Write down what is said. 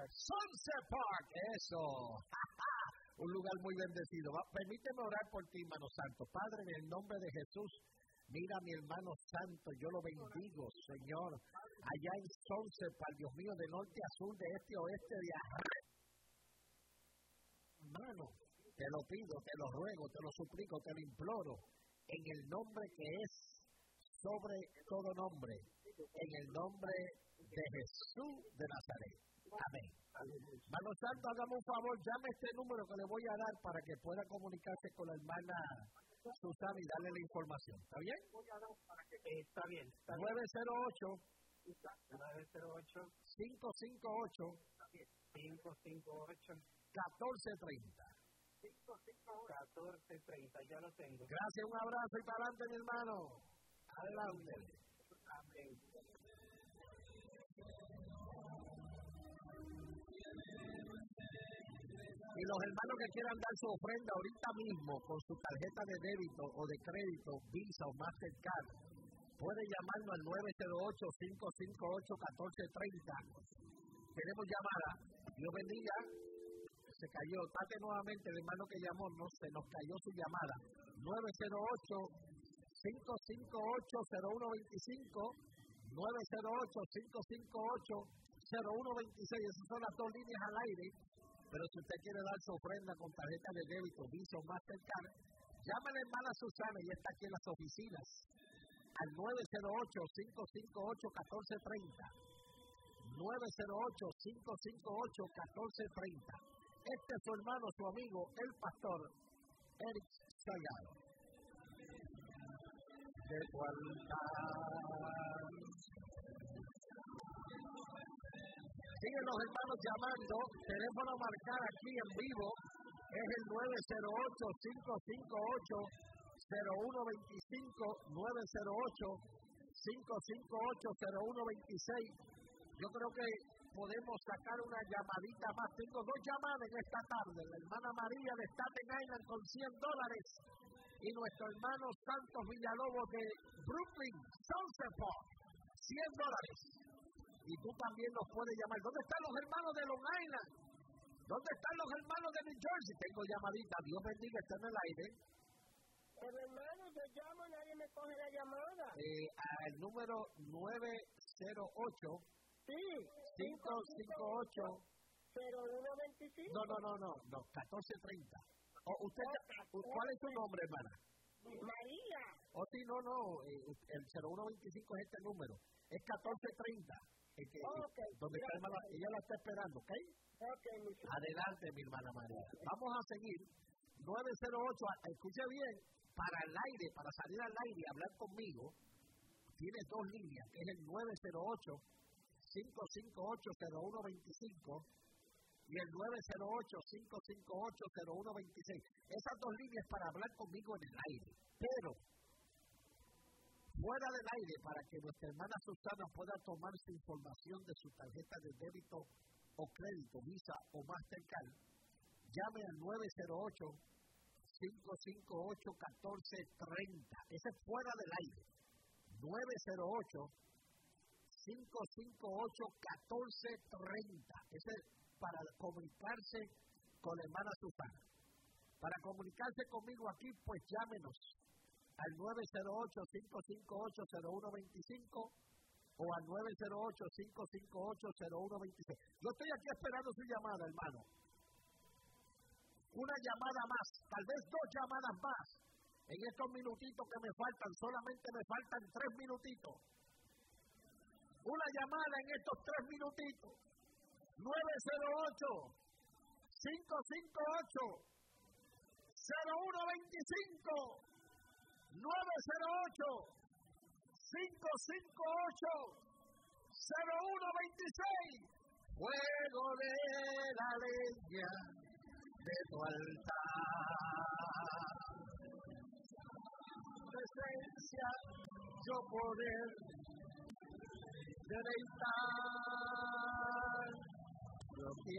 Sunset Park, eso. Un lugar muy bendecido. Permíteme orar por ti, hermano santo. Padre, en el nombre de Jesús, mira a mi hermano santo, yo lo bendigo, Señor. Allá en Sunset Park, Dios mío, de norte a sur, de este a oeste, de arriba. Hermano, te lo pido, te lo ruego, te lo suplico, te lo imploro, en el nombre que es sobre todo nombre, en el nombre de Jesús de Nazaret. Amén. Hermano santo, hágame un favor, llame este número que le voy a dar para que pueda comunicarse con la hermana Susana y darle la información. ¿Está bien? Está bien. 908 908 558 558 1430. 1430, ya lo tengo. Gracias, un abrazo y para adelante, mi hermano. Adelante. Amén. Y los hermanos que quieran dar su ofrenda ahorita mismo con su tarjeta de débito o de crédito, Visa o Mastercard, puede llamarnos al 908-558-1430. Tenemos llamada. Dios bendiga. Se cayó. Trate nuevamente el hermano que llamó. No, se nos cayó su llamada. 908-558-0125. 908-558-0126. Esas son las dos líneas al aire. Pero si usted quiere dar su ofrenda con tarjeta de débito, Visa o Mastercard, llame a la hermana Susana y está aquí en las oficinas. Al 908-558-1430. 908-558-1430. Este es su hermano, su amigo, el pastor Eric Salgado. De tu altar. Siguen los hermanos llamando. Teléfono a marcar aquí en vivo es el 908-558-0125. 908-558-0126. Yo creo que podemos sacar una llamadita más. Tengo dos llamadas en esta tarde. La hermana María de Staten Island con $100 y nuestro hermano Santos Villalobos de Brooklyn, Sunset Park, $100. Y tú también nos puedes llamar. ¿Dónde están los hermanos de Long Island? ¿Dónde están los hermanos de New Jersey? Tengo llamadita. Dios bendiga, está en el aire. Pero hermano, yo llamo, nadie me coge la llamada. Al número 908. Sí. 558. 0125. No, 1430. ¿Cuál es su nombre, hermana? María. Sí, no. El 0125 es este número. Es 1430. Donde está hermana, ella la está esperando, ¿ok? Adelante, mi hermana María. Vamos a seguir. 908, escuche bien, para el aire, para salir al aire y hablar conmigo, tiene dos líneas, que es el 908-558-0125 y el 908-558-0126. Esas dos líneas para hablar conmigo en el aire. Pero fuera del aire, para que nuestra hermana Susana pueda tomar su información de su tarjeta de débito o crédito, Visa o Mastercard, llame al 908-558-1430. Ese es fuera del aire. 908-558-1430. Ese es para comunicarse con la hermana Susana. Para comunicarse conmigo aquí, pues llámenos al 908-558-0125 o al 908-558-0126. Yo estoy aquí esperando su llamada, hermano. Una llamada más, tal vez dos llamadas más. En estos minutitos que me faltan, solamente me faltan 3 minutitos. Una llamada en estos 3 minutitos. 908-558-0125. 908-558-0126. Fuego de la leña de tu altar. Presencia, yo poder deleitar. Yo quiero